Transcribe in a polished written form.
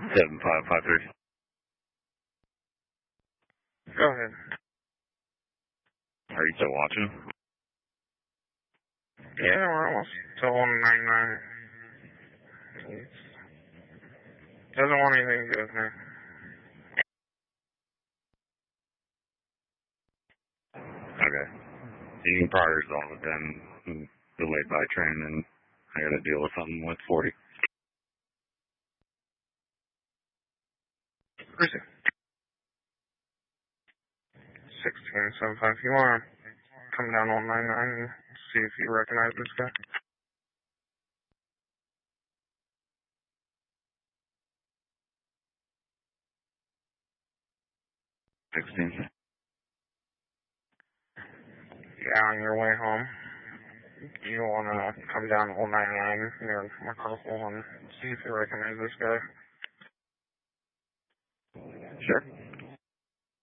7553. Go ahead. Are you still watching? Yeah, we're almost to 199. Doesn't want anything to do with me. Okay. You can probably resolve it then. Delayed by train, and I gotta deal with something with 40. Where's it? 1675. You want to come down 199 and see if you recognize this guy? 16. Yeah, on your way home. You want to come down 199 near McCarthel and see if you recognize this guy? Sure.